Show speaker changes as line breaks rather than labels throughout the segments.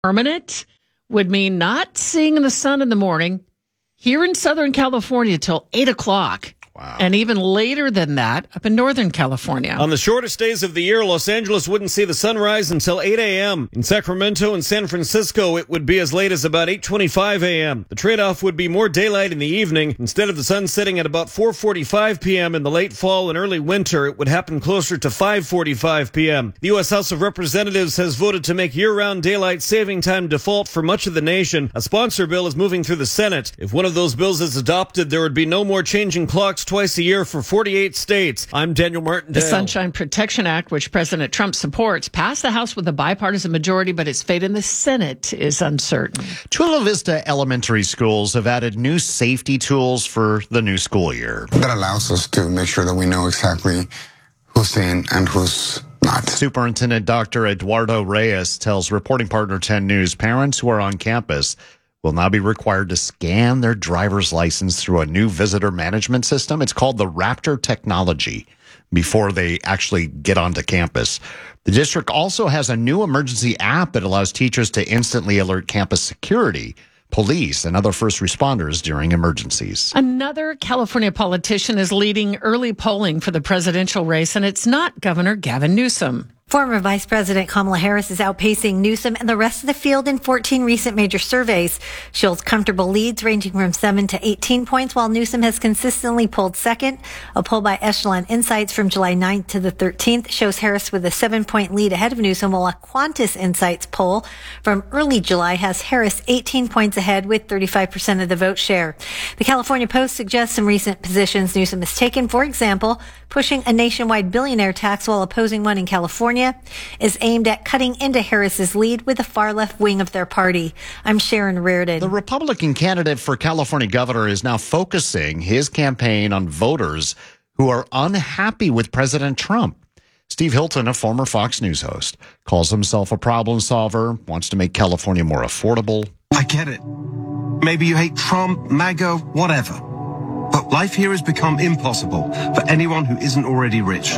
permanent would mean not seeing the sun in the morning here in Southern California till 8 o'clock.
Wow.
And even later than that up in Northern California.
On the shortest days of the year, Los Angeles wouldn't see the sunrise until 8 a.m. In Sacramento and San Francisco, it would be as late as about 8:25 a.m. The trade-off would be more daylight in the evening. Instead of the sun setting at about 4:45 p.m. in the late fall and early winter, it would happen closer to 5:45 p.m. The U.S. House of Representatives has voted to make year-round daylight saving time default for much of the nation. A sponsor bill is moving through the Senate. If one of those bills is adopted, there would be no more changing clocks twice a year for 48 states. I'm Daniel Martindale.
The Sunshine Protection Act, which President Trump supports, passed the House with a bipartisan majority, but its fate in the Senate is uncertain.
Chula Vista elementary schools have added new safety tools for the new school year.
That allows us to make sure that we know exactly who's in and who's not.
Superintendent Dr. Eduardo Reyes tells reporting partner 10 News parents who are on campus will now be required to scan their driver's license through a new visitor management system. It's called the Raptor technology before they actually get onto campus. The district also has a new emergency app that allows teachers to instantly alert campus security, police, and other first responders during emergencies.
Another California politician is leading early polling for the presidential race, and it's not Governor Gavin Newsom.
Former Vice President Kamala Harris is outpacing Newsom and the rest of the field in 14 recent major surveys. She holds comfortable leads ranging from 7 to 18 points, while Newsom has consistently pulled second. A poll by Echelon Insights from July 9th to the 13th shows Harris with a 7-point lead ahead of Newsom, while a Qantas Insights poll from early July has Harris 18 points ahead with 35% of the vote share. The California Post suggests some recent positions Newsom has taken. For example, pushing a nationwide billionaire tax while opposing one in California is aimed at cutting into Harris's lead with the far left wing of their party. I'm Sharon Reardon.
The Republican candidate for California governor is now focusing his campaign on voters who are unhappy with President Trump. Steve Hilton, a former Fox News host, calls himself a problem solver, wants to make California more affordable.
I get it. Maybe you hate Trump, MAGA, whatever. But life here has become impossible for anyone who isn't already rich.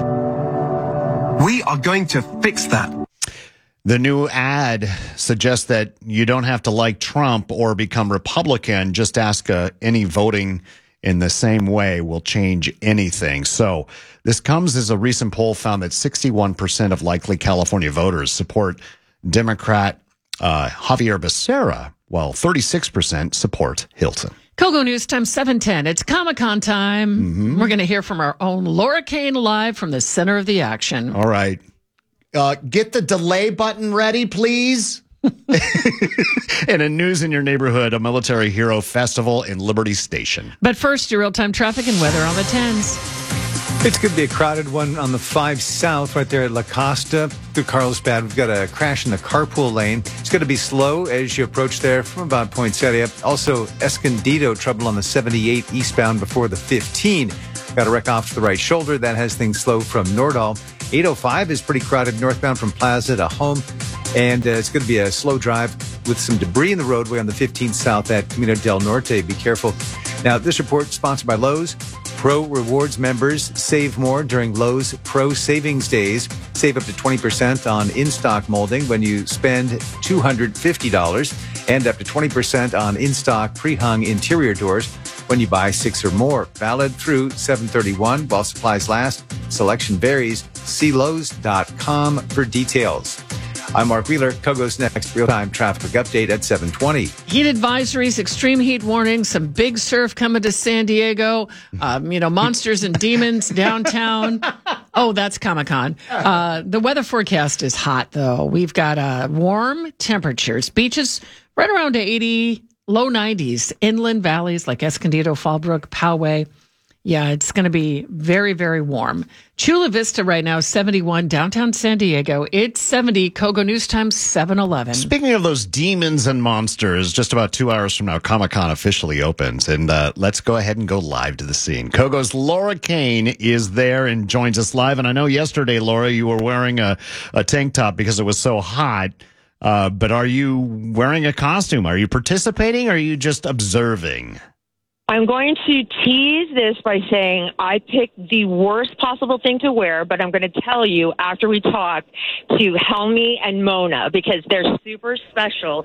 We are going to fix that.
The new ad suggests that you don't have to like Trump or become Republican. Just ask any voting in the same way will change anything. So this comes as a recent poll found that 61% of likely California voters support Democrat Javier Becerra, while 36% support Hilton.
Kogo News Time 7:10. It's Comic-Con time. Mm-hmm. We're going to hear from our own Laura Kane live from the center of the action.
All right. Get the delay button ready, please. And in news in your neighborhood, a military hero festival in Liberty Station.
But first, your real-time traffic and weather on the 10s.
It's going to be a crowded one on the 5 South right there at La Costa through Carlsbad. We've got a crash in the carpool lane. It's going to be slow as you approach there from about Poinsettia. Also, Escondido, trouble on the 78 eastbound before the 15. Got a wreck off to the right shoulder. That has things slow from Nordal. 805 is pretty crowded northbound from Plaza to Home. And it's going to be a slow drive with some debris in the roadway on the 15 South at Camino del Norte. Be careful. Now, this report is sponsored by Lowe's. Pro Rewards members save more during Lowe's Pro Savings Days. Save up to 20% on in-stock molding when you spend $250 and up to 20% on in-stock pre-hung interior doors when you buy 6 or more. Valid through 7/31 while supplies last. Selection varies. See Lowe's.com for details. I'm Mark Wheeler. Kogo's next real-time traffic update at 7:20.
Heat advisories, extreme heat warnings, some big surf coming to San Diego. Monsters and demons downtown. Oh, that's Comic-Con. The weather forecast is hot, though. We've got warm temperatures. Beaches right around 80, low 90s. Inland valleys like Escondido, Fallbrook, Poway. Yeah, it's going to be very, very warm. Chula Vista right now, 71. Downtown San Diego, it's 70. Kogo News Time, 7:11.
Speaking of those demons and monsters, just about 2 hours from now, Comic-Con officially opens. And let's go ahead and go live to the scene. Kogo's Laura Kane is there and joins us live. And I know yesterday, Laura, you were wearing a tank top because it was so hot. But are you wearing a costume? Are you participating or are you just observing?
I'm going to tease this by saying I picked the worst possible thing to wear, but I'm going to tell you after we talk to Helmy and Mona because they're super special